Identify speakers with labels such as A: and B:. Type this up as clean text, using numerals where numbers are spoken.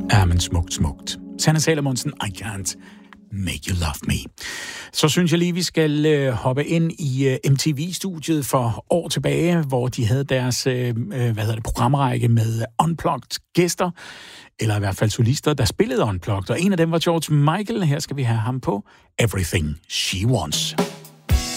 A: Ja, men smukt. Sanne Salomonsen, I can't make you love me. Så synes jeg lige, vi skal hoppe ind i MTV-studiet for år tilbage, hvor de havde deres programrække med unplugged gæster, eller i hvert fald solister, der spillede unplugged, og en af dem var George Michael. Her skal vi have ham på Everything She Wants.